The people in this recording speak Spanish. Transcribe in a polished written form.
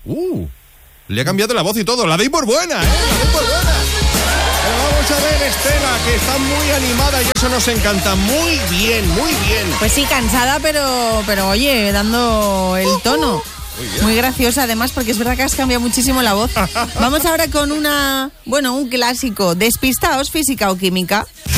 Le ha cambiado la voz y todo. La doy por buena, La doy por buena. Pero vamos a ver, Estela, que está muy animada y eso nos encanta. Muy bien, muy bien. Pues sí, cansada, pero oye, dando el tono. Muy graciosa además, porque es verdad que has cambiado muchísimo la voz. Vamos ahora con un clásico. Despistaos, física o química.